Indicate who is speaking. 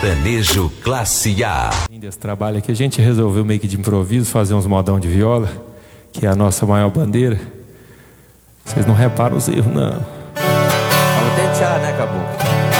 Speaker 1: Sertanejo Classe A.
Speaker 2: Desse trabalho aqui, a gente resolveu meio que de improviso fazer uns modão de viola, que é a nossa maior bandeira. Vocês não reparam os erros, não.
Speaker 3: Vamos tentear, né, Caboclo?